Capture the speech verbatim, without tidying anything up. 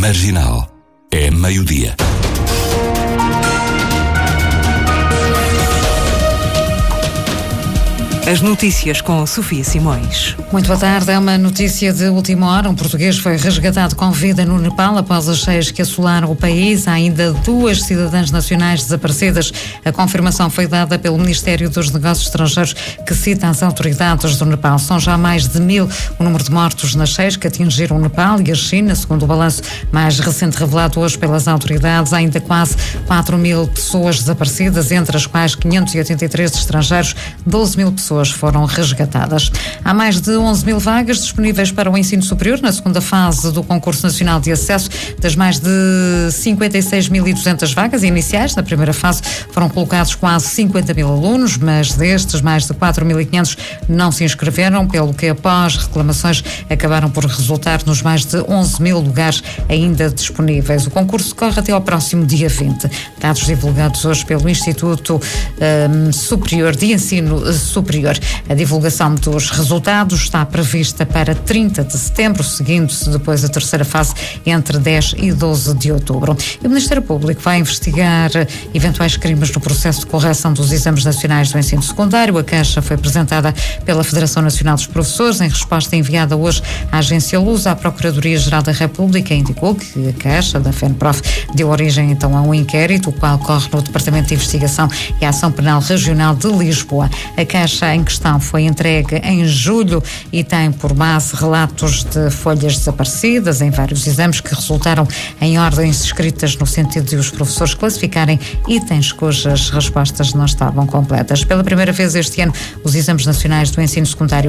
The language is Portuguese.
Marginal. É meio-dia. As notícias com Sofia Simões. Muito boa tarde. É uma notícia de última hora. Um português foi resgatado com vida no Nepal após as cheias que assolaram o país. Há ainda duas cidadãs nacionais desaparecidas. A confirmação foi dada pelo Ministério dos Negócios Estrangeiros, que cita as autoridades do Nepal. São já mais de mil o número de mortos nas cheias que atingiram o Nepal e a China, segundo o balanço mais recente revelado hoje pelas autoridades. Há ainda quase quatro mil pessoas desaparecidas, entre as quais quinhentos e oitenta e três estrangeiros, doze mil pessoas foram resgatadas. Há mais de onze mil vagas disponíveis para o ensino superior na segunda fase do Concurso Nacional de Acesso. Das mais de cinquenta e seis mil e duzentas vagas iniciais, na primeira fase foram colocados quase cinquenta mil alunos, mas destes mais de quatro mil e quinhentos não se inscreveram, pelo que após reclamações acabaram por resultar nos mais de onze mil lugares ainda disponíveis. O concurso corre até ao próximo dia vinte. Dados divulgados hoje pelo Instituto um, Superior de Ensino Superior. A divulgação dos resultados está prevista para trinta de setembro, seguindo-se depois a terceira fase entre dez e doze de outubro. E o Ministério Público vai investigar eventuais crimes no processo de correção dos exames nacionais do ensino secundário. A queixa foi apresentada pela Federação Nacional dos Professores em resposta enviada hoje à Agência Lusa. A Procuradoria-Geral da República indicou que a queixa da FENPROF deu origem então a um inquérito, o qual corre no Departamento de Investigação e Ação Penal Regional de Lisboa. A queixa em questão foi entregue em julho e tem por base relatos de folhas desaparecidas em vários exames que resultaram em ordens escritas no sentido de os professores classificarem itens cujas respostas não estavam completas. Pela primeira vez este ano, os exames nacionais do ensino secundário